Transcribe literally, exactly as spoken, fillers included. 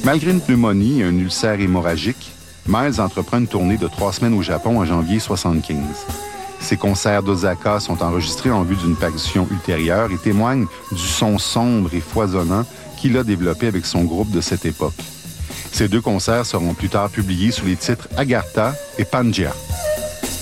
Malgré une pneumonie et un ulcère hémorragique, Miles entreprend une tournée de trois semaines au Japon en janvier soixante-quinze. Ses concerts d'Osaka sont enregistrés en vue d'une parution ultérieure et témoignent du son sombre et foisonnant qu'il a développé avec son groupe de cette époque. Ces deux concerts seront plus tard publiés sous les titres Agartha et Pangea.